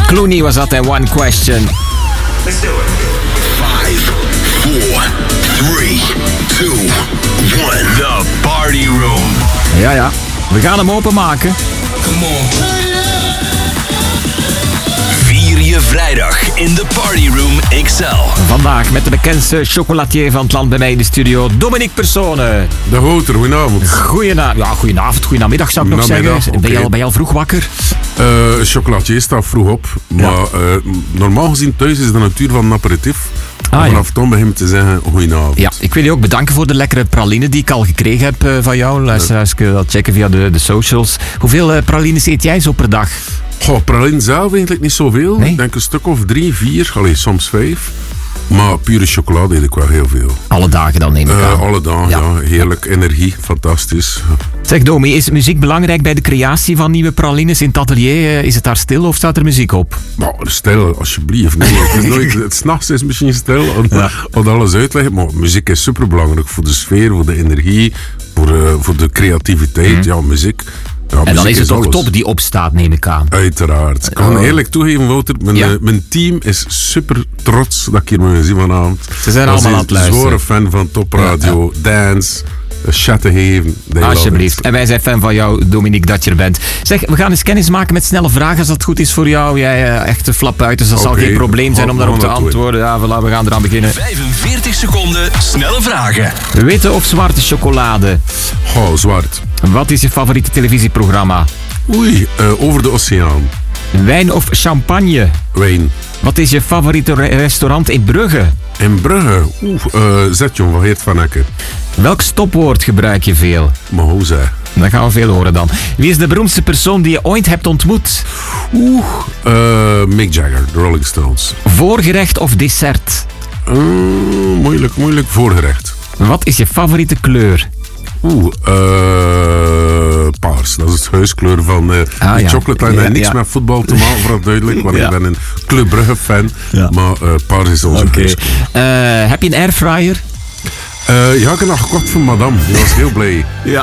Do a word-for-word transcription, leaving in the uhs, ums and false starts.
Clooney was dat en One Question. Let's do it. Five, four, three, two, one. The Party Room. Ja, ja. We gaan hem openmaken. Come on. Vier je vrijdag in de Party Room X L. Vandaag met de bekendste chocolatier van het land bij mij in de studio, Dominique Persone. De Wouter, goedenavond. Goedenavond, ja, goedenavond, goedemiddag zou ik nog Namiddag, zeggen. okay. Ben, je al, ben je al vroeg wakker? Uh, chocolatier staat vroeg op, maar Ja. uh, normaal gezien thuis is de natuur van een aperitief. Ah, Vanaf ja. dan begin ik te zeggen goedenavond. Ja, ik wil je ook bedanken voor de lekkere praline die ik al gekregen heb uh, van jou. Luisteraars kunnen dat checken via de, de socials. Hoeveel uh, pralines eet jij zo per dag? Goh, praline zelf eigenlijk niet zoveel. Nee? Ik denk een stuk of drie, vier, allee, soms vijf. Maar pure chocolade eet ik wel heel veel. Alle dagen dan neem ik Uh, aan. alle dagen, Ja. ja. Heerlijk, energie, fantastisch. Zeg Domi, is muziek belangrijk bij de creatie van nieuwe pralines? In het atelier, uh, is het daar stil of staat er muziek op? Nou, stil, alsjeblieft. Nee, het is nooit, het 's nachts is misschien stil, om, Ja. om alles uit te leggen. Maar muziek is superbelangrijk voor de sfeer, voor de energie, voor, uh, voor de creativiteit. Mm. Ja, muziek. Ja, En dan muziek is het toch alles. top die opstaat, neem ik aan. Uiteraard. Ik kan Oh. eerlijk toegeven, Wouter, mijn, Ja. eh, mijn team is super trots dat ik hier mag zien vanavond. Ze zijn allemaal aan het luisteren. Zware fan van Top Radio, dance, chatten geven. They love Alsjeblieft. it. En wij zijn fan van jou, Dominique, dat je er bent. Zeg, we gaan eens kennis maken met snelle vragen, als dat goed is voor jou. Jij uh, echt een flap uit, dus dat zal Oké, geen probleem zijn om gaan we daarop te dat doen. antwoorden. Ja, voilà, we gaan eraan beginnen. vijfenveertig seconden, snelle vragen. Witte of zwarte chocolade? Goh, zwart. Wat is je favoriete televisieprogramma? Oei, eh, over de oceaan. Wijn of champagne? Wijn. Wat is je favoriete re- restaurant in Brugge? In Brugge. Oeh, uh, Zetjon van Geert van Ecken. Welk stopwoord gebruik je veel? Maar hoe zeg? Dat gaan we veel horen dan. Wie is de beroemdste persoon die je ooit hebt ontmoet? Oeh, uh, Mick Jagger, de Rolling Stones. Voorgerecht of dessert? Uh, moeilijk, moeilijk. Voorgerecht. Wat is je favoriete kleur? Oeh, uh, paars. Dat is het huiskleur van uh, Ah, de ja. chocolate. En Ja, niks ja. met voetbal te maken, vooral duidelijk. Want Ja. ik ben een Club Brugge fan. Ja. Maar uh, paars is onze huiskleur. Uh, heb je een airfryer? Uh, ja, ik heb nog gekocht voor madame. Die was heel blij.